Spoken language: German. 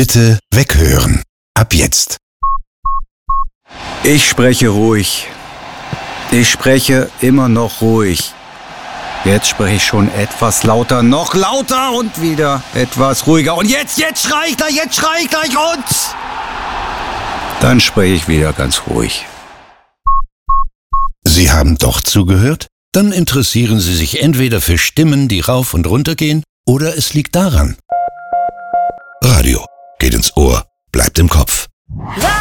Bitte weghören. Ab jetzt. Ich spreche ruhig. Ich spreche immer noch ruhig. Jetzt spreche ich schon etwas lauter, noch lauter und wieder etwas ruhiger. Und jetzt schrei ich gleich und dann spreche ich wieder ganz ruhig. Sie haben doch zugehört? Dann interessieren Sie sich entweder für Stimmen, die rauf und runter gehen, oder es liegt daran. Radio geht ins Ohr, bleibt im Kopf.